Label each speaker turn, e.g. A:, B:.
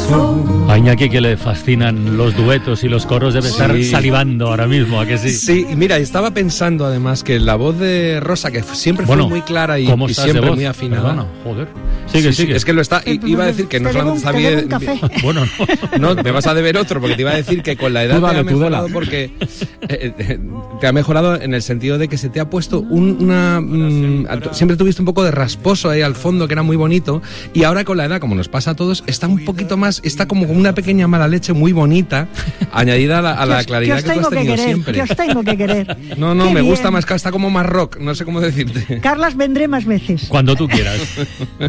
A: A Iñaki, que le fascinan los duetos y los coros, debe estar salivando ahora mismo, ¿a que sí?
B: Sí, y mira, estaba pensando además que la voz de Rosa, que siempre fue muy clara y siempre muy afinada.
A: Perdona, joder. Sigue.
B: Es que lo está. Iba a decir que no solamente sabía.
A: Bueno,
B: no, me vas a deber otro, porque te iba a decir que con la edad te ha mejorado, porque te ha mejorado en el sentido de que se te ha puesto siempre tuviste un poco de rasposo ahí al fondo, que era muy bonito, y ahora con la edad, como nos pasa a todos, está un poquito más, está como una pequeña mala leche muy bonita, añadida a la claridad que tú has tenido siempre.
C: Que os tengo que querer.
B: No, me gusta más, está como más rock, no sé cómo decirte.
C: Carlas, vendré más veces.
A: Cuando tú quieras.